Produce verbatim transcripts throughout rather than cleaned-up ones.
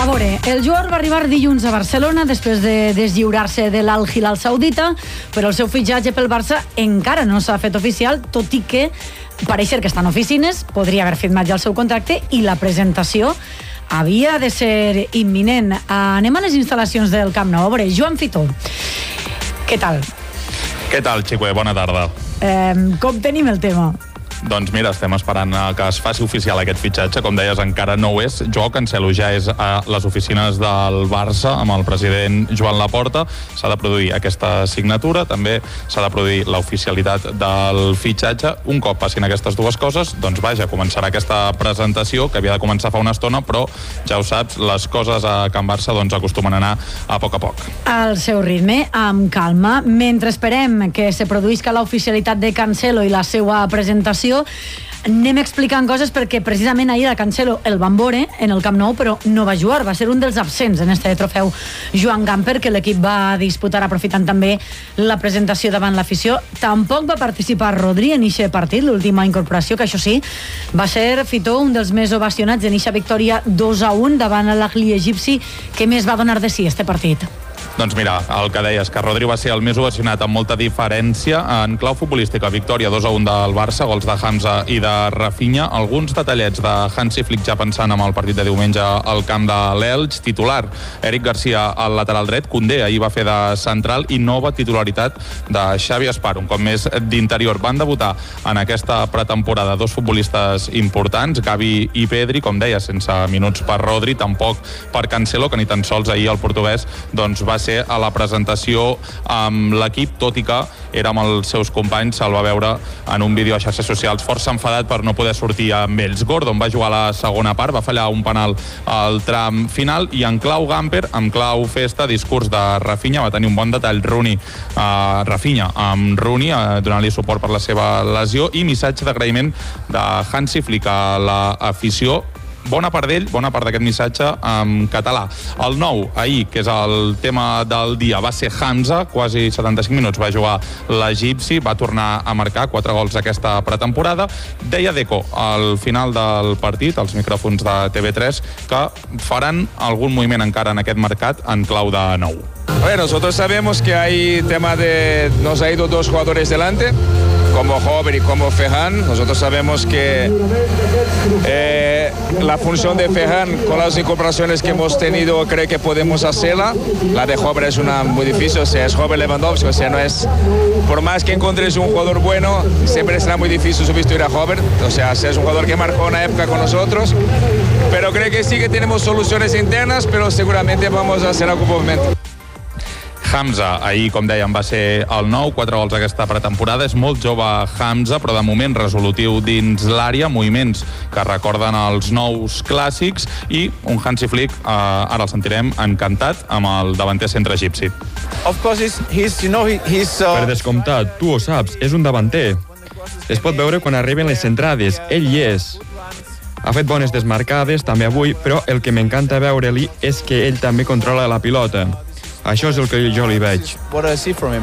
veure, el jugador va arribar dilluns a Barcelona després de deslliurar-se de l'Al Hilal Saudita, però el seu fitxatge pel Barça encara no s'ha fet oficial, tot i que pareix ser que està en oficines, podria haver firmat ja el seu contracte i la presentació havia de ser imminent. Anem a les instal·lacions del Camp Nou. A veure, Joan Fitó, què tal? Què tal, Xicue? Bona tarda. Eh, com tenim el tema? Doncs mira, estem esperant que es faci oficial aquest fitxatge. Com deies, encara no ho és. Joao Cancelo ja és a les oficines del Barça amb el president Joan Laporta. S'ha de produir aquesta signatura, també s'ha de produir l'oficialitat del fitxatge. Un cop passin aquestes dues coses, doncs vaja, començarà aquesta presentació que havia de començar fa una estona, però ja ho saps, les coses a Can Barça doncs acostumen a anar a poc a poc. Al seu ritme, amb calma, mentre esperem que se produïsca l'oficialitat de Cancelo i la seva presentació, anem explicant coses perquè precisament ahir a Cancelo el van veure en el Camp Nou, però no va jugar, va ser un dels absents en este trofeu Joan Gamper, que l'equip va disputar aprofitant també la presentació davant l'afició. Tampoc va participar Rodri en eixe partit, l'última incorporació, que això sí, va ser, Fitó, un dels més ovacionats en eixa victòria dos a un davant l'Ahli egipci. Què més va donar de si este partit? Doncs mira, el que deies, que Rodri va ser el més ovacionat amb molta diferència en clau futbolística. Victòria dos a un del Barça, gols de Hamza i de Rafinha. Alguns detallets de Hansi Flick ja pensant en el partit de diumenge al camp de l'Elx. Titular, Eric Garcia al lateral dret. Koundé ahir va fer de central i nova titularitat de Xavi Espar, un cop més d'interior. Van debutar en aquesta pretemporada dos futbolistes importants, Gavi i Pedri, com deia, sense minuts per Rodri, tampoc per Cancelo, que ni tan sols ahir el portuguès doncs va ser a la presentació amb l'equip, tot i que era amb els seus companys. Se'l va veure en un vídeo a xarxes socials força enfadat per no poder sortir amb ells. Gordon va jugar a la segona part, va fallar un penal al tram final, i en clau Gamper, en clau festa, discurs de Rafinha, va tenir un bon detall Rooney, uh, Rafinha amb Rooney, uh, donant-li suport per la seva lesió, i missatge d'agraïment de Hansi Flick a l'afició. Bona part d'ell, bona part d'aquest missatge en català. El nou, ahir, que és el tema del dia, va ser Hamza, quasi setanta-cinc minuts va jugar l'egipci, va tornar a marcar quatre gols aquesta pretemporada. Deia Deco al final del partit, als micròfons de T V tres, que faran algun moviment encara en aquest mercat en clau de nou. A ver, nosotros sabemos que hay tema de... Nos ha ido dos jugadores delante, como Hover y como Ferran. Nosotros sabemos que eh, la función de Ferran, con las incorporaciones que hemos tenido, creo que podemos hacerla. La de Hover es una muy difícil, o sea, es Hover Lewandowski, o sea, no es... Por más que encontres un jugador bueno, siempre será muy difícil sustituir a Hover. O sea, es un jugador que marcó una época con nosotros. Pero creo que sí que tenemos soluciones internas, pero seguramente vamos a hacer algún movimiento. Hamza, ahir, com dèiem, va ser el nou, quatre gols aquesta pretemporada. És molt jove Hamza, però de moment resolutiu dins l'àrea, moviments que recorden els nous clàssics, i un Hansi Flick, eh, ara el sentirem, encantat amb el davanter centre egipci. Of course, he's, he's, you know, he's, uh... Per descomptat, tu ho saps, és un davanter. Es pot veure quan arriben les centrades, ell hi és. Ha fet bones desmarcades també avui, però el que m'encanta veure-li és que ell també controla la pilota. Això és el que jo li veig. What do I see from him?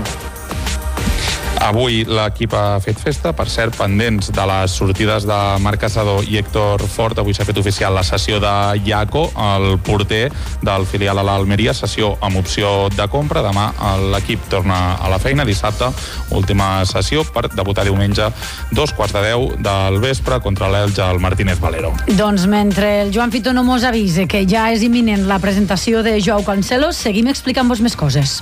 Avui l'equip ha fet festa, per cert, pendents de les sortides de Marc Caçador i Héctor Fort. Avui s'ha fet oficial la sessió de Jaco, el porter del filial a l'Almeria, sessió amb opció de compra. Demà l'equip torna a la feina, dissabte, última sessió per debutar diumenge, dos quarts de deu del vespre, contra l'Elx al Martínez Valero. Doncs mentre el Joan Fitó no mos avise que ja és imminent la presentació de Joao Cancelo, seguim explicant-vos més coses.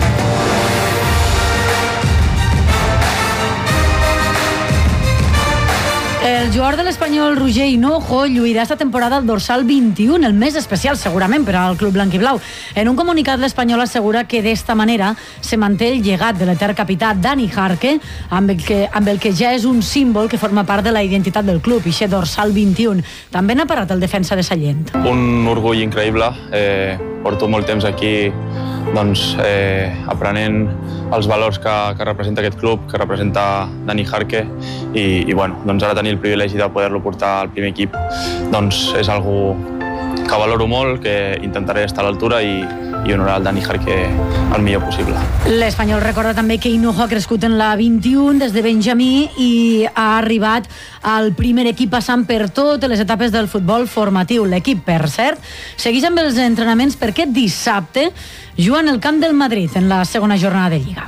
El jugador de l'Espanyol Roger Hinojo lluirà esta temporada al dorsal vint-i-u, el més especial segurament per al club blanquiblau. En un comunicat l'Espanyol assegura que d'esta manera se manté el llegat de l'etern capità Dani Jarque, amb el, que, amb el que ja és un símbol que forma part de la identitat del club, ixe dorsal vint-i-u. També n'ha parlat el defensa de Sallent. Un orgull increïble, eh, porto molt temps aquí doncs, eh, aprenent els valors que, que representa aquest club, que representa Dani Jarque, i, i bueno, doncs ara tenir el privilegi de poder-lo portar al primer equip doncs és algo que valoro molt, que intentaré estar a l'altura i, i honorar el Dani Jarque el millor possible. L'Espanyol recorda també que Hinojo ha crescut en la vint-i-u des de Benjamí i ha arribat al primer equip passant per totes les etapes del futbol formatiu. L'equip, per cert, segueix amb els entrenaments perquè dissabte juguen el camp del Madrid en la segona jornada de Lliga.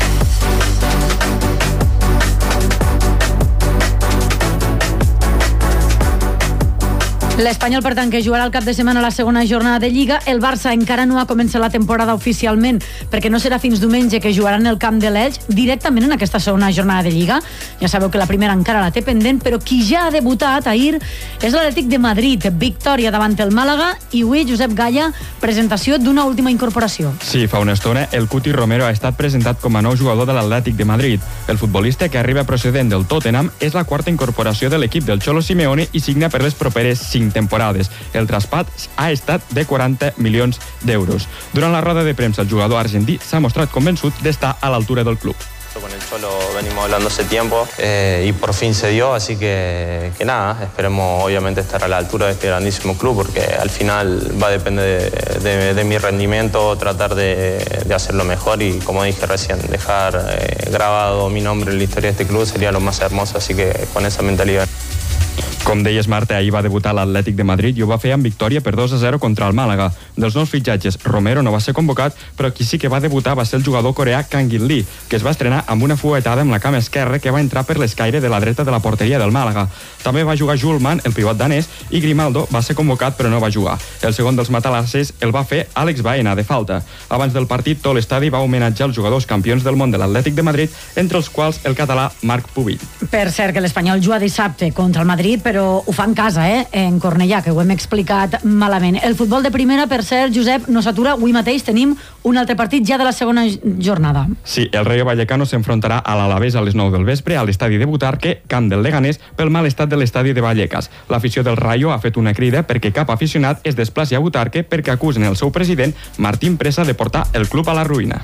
L'Espanyol, per tant, que jugarà el cap de setmana a la segona jornada de Lliga. El Barça encara no ha començat la temporada oficialment perquè no serà fins diumenge que jugaran el camp de l'Elx directament en aquesta segona jornada de Lliga. Ja sabeu que la primera encara la té pendent, però qui ja ha debutat ahir és l'Atlètic de Madrid. Victòria davant el Màlaga i avui, Josep Gaya, presentació d'una última incorporació. Sí, fa una estona el Cuti Romero ha estat presentat com a nou jugador de l'Atlètic de Madrid. El futbolista, que arriba procedent del Tottenham, és la quarta incorporació de l'equip del Cholo Simeone i signa per les properes cinc temporades. El traspat ha estat de quaranta milions d'euros. Durant la roda de premsa, el jugador argentí s'ha mostrat convençut d'estar a l'altura del club. Con el Cholo venimos hablando hace tiempo eh, y por fin se dio, así que, que nada, esperemos obviamente estar a la altura de este grandísimo club porque al final va a depender de, de, de mi rendimiento, tratar de, de hacerlo mejor y como dije recién, dejar eh, grabado mi nombre en la historia de este club sería lo más hermoso, así que con esa mentalidad. Com deies, Marta, ahir va debutar l'Atlètic de Madrid i ho va fer amb victòria per dos a zero contra el Màlaga. Dels nous fitxatges, Romero no va ser convocat, però qui sí que va debutar va ser el jugador coreà Kang In Lee, que es va estrenar amb una fuetada amb la cama esquerra que va entrar per l'escaire de la dreta de la porteria del Màlaga. També va jugar Julman, el pivot danès, i Grimaldo va ser convocat però no va jugar. El segon dels matalasses el va fer Àlex Baena, de falta. Abans del partit, tot l'estadi va homenatjar els jugadors campions del món de l'Atlètic de Madrid, entre els quals el català Marc Pubill. Per cert, que l'Espanyol juga dissabte contra el Madrid, però ho fa en casa, eh? En Cornellà, que ho hem explicat malament. El futbol de primera, per cert, Josep, no s'atura. Avui mateix tenim un altre partit ja de la segona jornada. Sí, el Rayo Vallecano s'enfrontarà a l'Alavés a les nou del vespre a l'estadi de Butarque, camp del Leganés, pel mal estat de l'estadi de Vallecas. L'afició del Rayo ha fet una crida perquè cap aficionat es desplaci a Butarque perquè acusen el seu president, Martín Presa, de portar el club a la ruïna.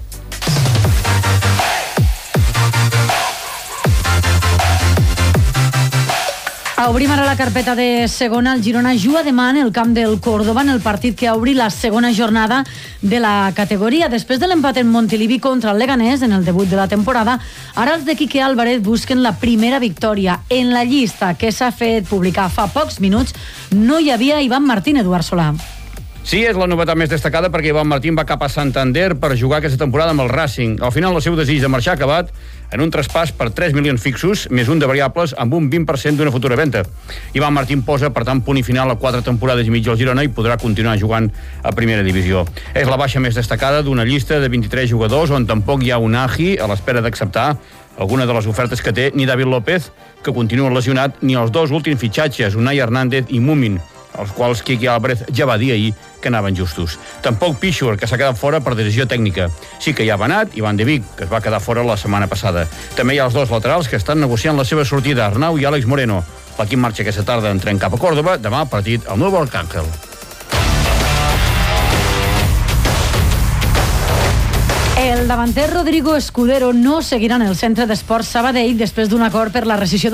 Obrim ara la carpeta de segona. El Girona juga demà en el camp del Córdoba en el partit que obri la segona jornada de la categoria. Després de l'empat en Montilivi contra el Leganés en el debut de la temporada, ara els de Quique Álvarez busquen la primera victòria. En la llista que s'ha fet publicar fa pocs minuts no hi havia Ivan Martín, Eduard Solà. Sí, és la novetat més destacada perquè Ivan Martín va cap a Santander per jugar aquesta temporada amb el Racing. Al final, el seu desig de marxar ha acabat en un traspàs per tres milions fixos, més un de variables, amb un vint per cent d'una futura venda. Ivan Martín posa, per tant, punt i final a quatre temporades i mitja al Girona i podrà continuar jugant a primera divisió. És la baixa més destacada d'una llista de vint-i-tres jugadors on tampoc hi ha un Agi a l'espera d'acceptar alguna de les ofertes que té ni David López, que continua lesionat, ni els dos últims fitxatges, Unai Hernández i Mumin, els quals Quique Álvarez ja va dir ahir que anaven justos. Tampoc Pichur, que s'ha quedat fora per decisió tècnica. Sí que hi ha Benat i Van de Vic, que es va quedar fora la setmana passada. També hi ha els dos laterals que estan negociant la seva sortida, Arnau i Àlex Moreno. L'equip marxa aquesta tarda en tren cap a Córdoba, demà partit al Nuevo Arcángel. El davanter Rodrigo Escudero no seguirà en el centre d'esports Sabadell després d'un acord per la rescissió